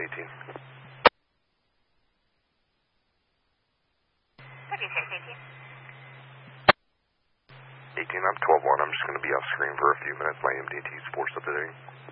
18. 18, I'm 12-1. I'm just going to be off screen for a few minutes. My MDT is force updating.